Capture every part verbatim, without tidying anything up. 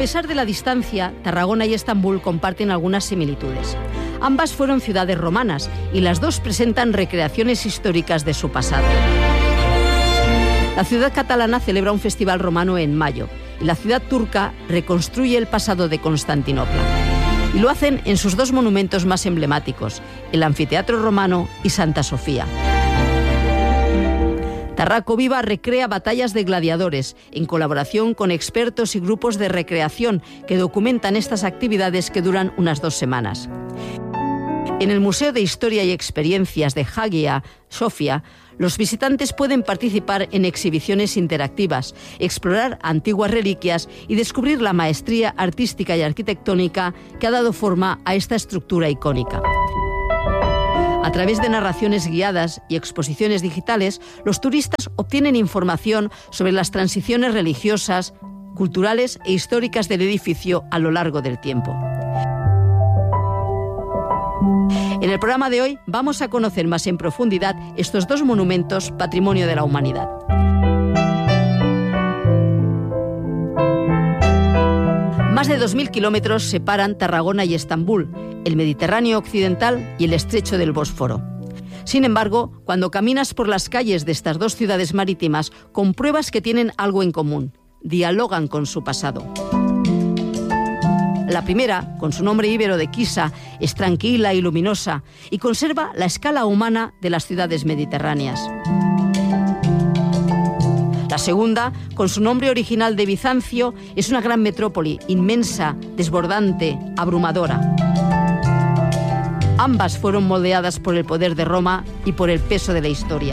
pesar de la distancia, Tarragona y Estambul comparten algunas similitudes. Ambas fueron ciudades romanas y las dos presentan recreaciones históricas de su pasado. La ciudad catalana celebra un festival romano en mayo y la ciudad turca reconstruye el pasado de Constantinopla. Y lo hacen en sus dos monumentos más emblemáticos, el Anfiteatro Romano y Santa Sofía. Tarraco Viva recrea batallas de gladiadores, en colaboración con expertos y grupos de recreación que documentan estas actividades que duran unas dos semanas. En el Museo de Historia y Experiencias de Hagia Sophia, los visitantes pueden participar en exhibiciones interactivas, explorar antiguas reliquias y descubrir la maestría artística y arquitectónica que ha dado forma a esta estructura icónica. A través de narraciones guiadas y exposiciones digitales, los turistas obtienen información sobre las transiciones religiosas, culturales e históricas del edificio a lo largo del tiempo. En el programa de hoy vamos a conocer más en profundidad estos dos monumentos patrimonio de la humanidad. Más de dos mil kilómetros separan Tarragona y Estambul, el Mediterráneo occidental y el estrecho del Bósforo. Sin embargo, cuando caminas por las calles de estas dos ciudades marítimas, compruebas que tienen algo en común: dialogan con su pasado. La primera, con su nombre íbero de Quisa, es tranquila y luminosa y conserva la escala humana de las ciudades mediterráneas. La segunda, con su nombre original de Bizancio, es una gran metrópoli, inmensa, desbordante, abrumadora. Ambas fueron moldeadas por el poder de Roma y por el peso de la historia.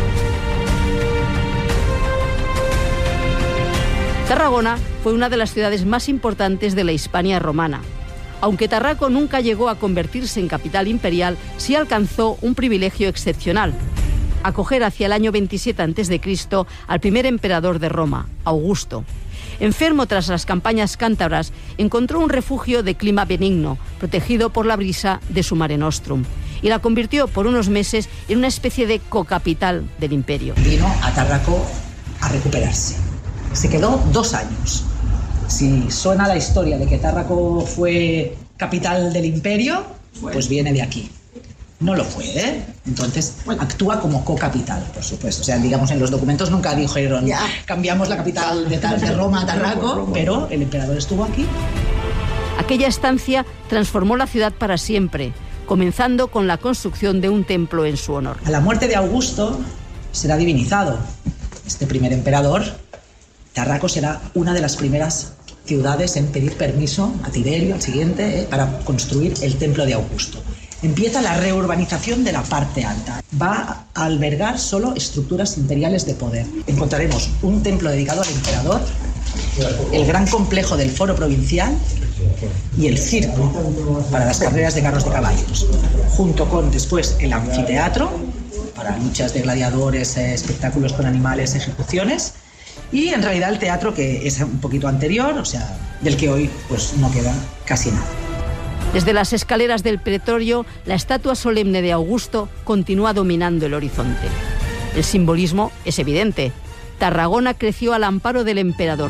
Tarragona fue una de las ciudades más importantes de la Hispania romana. Aunque Tarraco nunca llegó a convertirse en capital imperial, sí alcanzó un privilegio excepcional: acoger hacia el año veintisiete antes de Cristo al primer emperador de Roma, Augusto. Enfermo tras las campañas cántabras, encontró un refugio de clima benigno, protegido por la brisa de su Mare Nostrum, y la convirtió por unos meses en una especie de cocapital del imperio. Vino a Tarraco a recuperarse. Se quedó dos años. Si suena la historia de que Tarraco fue capital del imperio, pues viene de aquí. No lo fue, ¿eh? Entonces actúa como co-capital, por supuesto. O sea, digamos, en los documentos nunca dijeron ya cambiamos la capital de, de Roma a Tarraco, pero el emperador estuvo aquí. Aquella estancia transformó la ciudad para siempre, comenzando con la construcción de un templo en su honor. A la muerte de Augusto será divinizado este primer emperador. Tarraco será una de las primeras ciudades en pedir permiso a Tiberio, al siguiente, eh, para construir el templo de Augusto. Empieza la reurbanización de la parte alta. Va a albergar solo estructuras imperiales de poder. Encontraremos un templo dedicado al emperador, el gran complejo del foro provincial y el circo para las carreras de carros de caballos, junto con después el anfiteatro para luchas de gladiadores, eh, espectáculos con animales, ejecuciones, y en realidad el teatro, que es un poquito anterior, o sea, del que hoy pues no queda casi nada. Desde las escaleras del Pretorio, la estatua solemne de Augusto continúa dominando el horizonte. El simbolismo es evidente. Tarragona creció al amparo del emperador.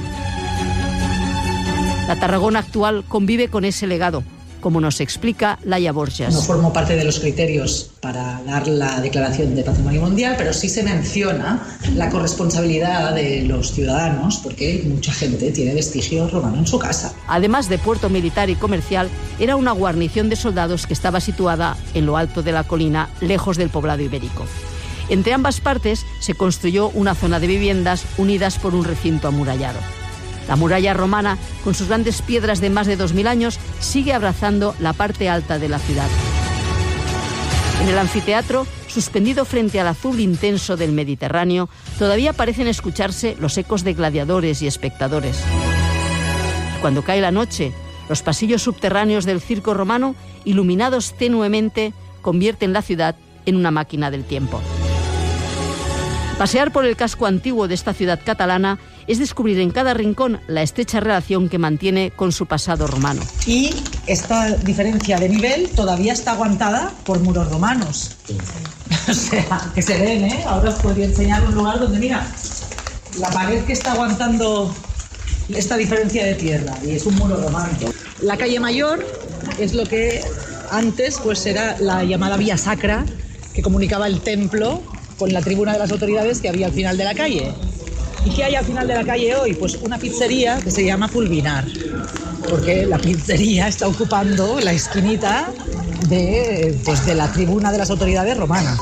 La Tarragona actual convive con ese legado, como nos explica Laia Borges. No formó parte de los criterios para dar la declaración de Patrimonio Mundial, pero sí se menciona la corresponsabilidad de los ciudadanos, porque mucha gente tiene vestigio romano en su casa. Además de puerto militar y comercial, era una guarnición de soldados que estaba situada en lo alto de la colina, lejos del poblado ibérico. Entre ambas partes se construyó una zona de viviendas unidas por un recinto amurallado. La muralla romana, con sus grandes piedras de más de dos mil años, sigue abrazando la parte alta de la ciudad. En el anfiteatro, suspendido frente al azul intenso del Mediterráneo, todavía parecen escucharse los ecos de gladiadores y espectadores. Cuando cae la noche, los pasillos subterráneos del circo romano, iluminados tenuemente, convierten la ciudad en una máquina del tiempo. Pasear por el casco antiguo de esta ciudad catalana es descubrir en cada rincón la estrecha relación que mantiene con su pasado romano. Y esta diferencia de nivel todavía está aguantada por muros romanos. Sí. O sea, que se ven, ¿eh? Ahora os podría enseñar un lugar donde, mira, la pared que está aguantando esta diferencia de tierra y es un muro romano. La calle Mayor es lo que antes pues era la llamada Vía Sacra, que comunicaba el templo con la tribuna de las autoridades que había al final de la calle. ¿Y qué hay al final de la calle hoy? Pues una pizzería que se llama Fulvinar, porque la pizzería está ocupando la esquinita de, pues, de la tribuna de las autoridades romanas.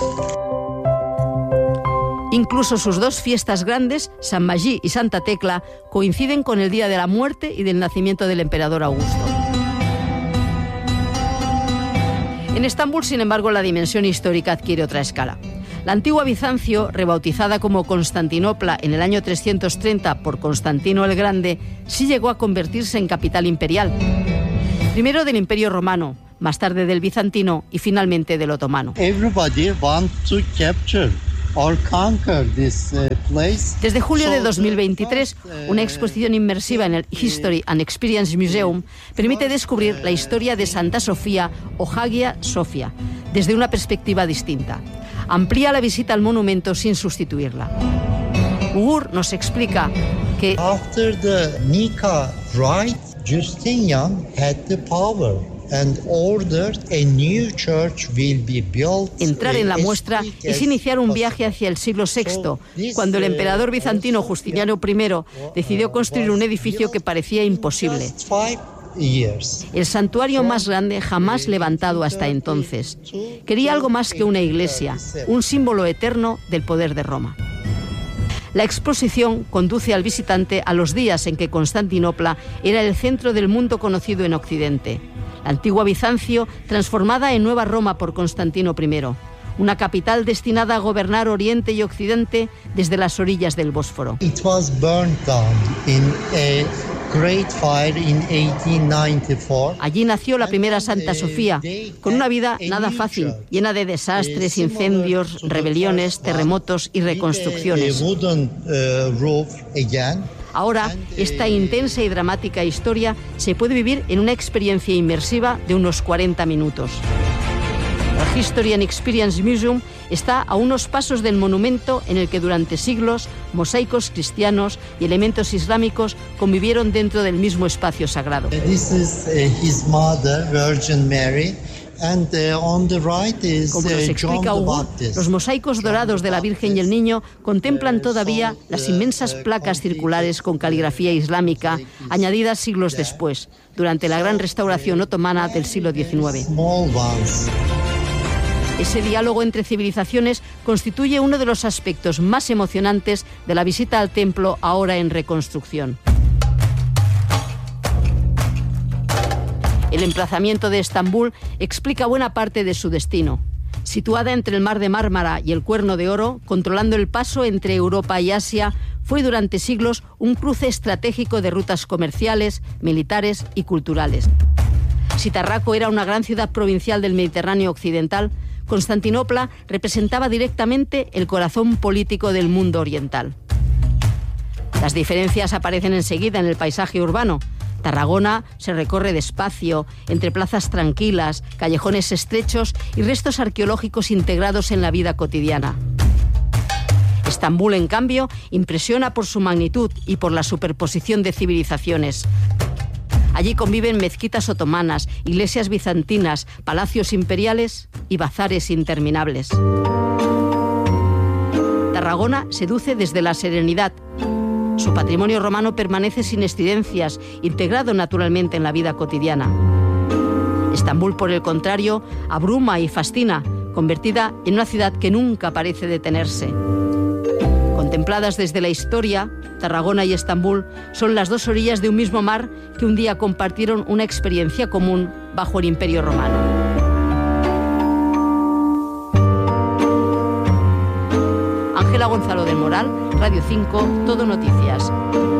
Incluso sus dos fiestas grandes, San Magí y Santa Tecla, coinciden con el día de la muerte y del nacimiento del emperador Augusto. En Estambul, sin embargo, la dimensión histórica adquiere otra escala. La antigua Bizancio, rebautizada como Constantinopla en el año trescientos treinta por Constantino el Grande, sí llegó a convertirse en capital imperial. Primero del Imperio Romano, más tarde del Bizantino y finalmente del Otomano. Everybody wants to capture or conquer this place. Desde julio de dos mil veintitrés, una exposición inmersiva en el History and Experience Museum permite descubrir la historia de Santa Sofía o Hagia Sophia desde una perspectiva distinta. Amplía la visita al monumento sin sustituirla. Uğur nos explica que After the Nika rite, Justinian had the power and ordered a new church will be built. Entrar en la muestra es iniciar un viaje hacia el siglo sexto, cuando el emperador bizantino Justiniano primero decidió construir un edificio que parecía imposible. El santuario más grande jamás levantado hasta entonces. Quería algo más que una iglesia, un símbolo eterno del poder de Roma. La exposición conduce al visitante a los días en que Constantinopla era el centro del mundo conocido en Occidente. La antigua Bizancio, transformada en Nueva Roma por Constantino primero. Una capital destinada a gobernar Oriente y Occidente desde las orillas del Bósforo. It was burned down in a great fire in eighteen ninety-four. Allí nació la primera Santa Sofía, con una vida nada fácil, llena de desastres, incendios, rebeliones, terremotos y reconstrucciones. Ahora, esta intensa y dramática historia se puede vivir en una experiencia inmersiva de unos cuarenta minutos. El History and Experience Museum está a unos pasos del monumento en el que durante siglos mosaicos cristianos y elementos islámicos convivieron dentro del mismo espacio sagrado. This is uh, his mother, Virgin Mary, and uh, on the right is Como nos explica Uğur, los mosaicos dorados de la Virgen y el Niño contemplan todavía las inmensas placas circulares con caligrafía islámica añadidas siglos después, durante la gran restauración otomana del siglo diecinueve. Ese diálogo entre civilizaciones constituye uno de los aspectos más emocionantes de la visita al templo ahora en reconstrucción. El emplazamiento de Estambul explica buena parte de su destino. Situada entre el Mar de Mármara y el Cuerno de Oro, controlando el paso entre Europa y Asia, fue durante siglos un cruce estratégico de rutas comerciales, militares y culturales. Si Tarraco era una gran ciudad provincial del Mediterráneo occidental, Constantinopla representaba directamente el corazón político del mundo oriental. Las diferencias aparecen enseguida en el paisaje urbano. Tarragona se recorre despacio, entre plazas tranquilas, callejones estrechos y restos arqueológicos integrados en la vida cotidiana. Estambul, en cambio, impresiona por su magnitud y por la superposición de civilizaciones. Allí conviven mezquitas otomanas, iglesias bizantinas, palacios imperiales y bazares interminables. Tarragona seduce desde la serenidad. Su patrimonio romano permanece sin excedencias, integrado naturalmente en la vida cotidiana. Estambul, por el contrario, abruma y fascina, convertida en una ciudad que nunca parece detenerse. Contempladas desde la historia, Tarragona y Estambul son las dos orillas de un mismo mar que un día compartieron una experiencia común bajo el Imperio Romano. Ángela Gonzalo del Moral, Radio cinco, Todo Noticias.